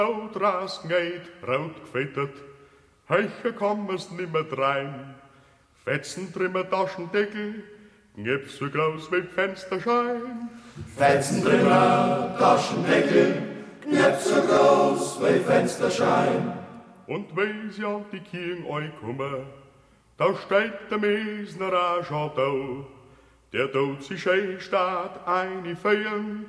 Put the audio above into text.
Raus geht, rot gefettert, heiche kann man's nimmer drein. Fetzen trimmer Taschendeckel, Gib's so groß wie Fensterschein. Fetzen trimmer Taschendeckel, Gib's so groß wie Fensterschein. Und wenn sie auf die Kirchen kommen, da steht der Mesner a Chateau, der tut sich schön statt eine feiern,